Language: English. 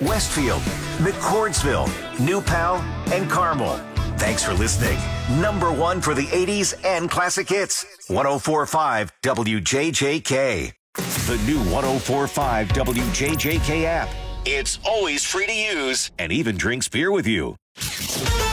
Westfield, McCordsville, New Pal, and Carmel. Thanks for listening. Number one for the 80s and classic hits. 104.5 WJJK. The new 104.5 WJJK app. It's always free to use and even drinks beer with you.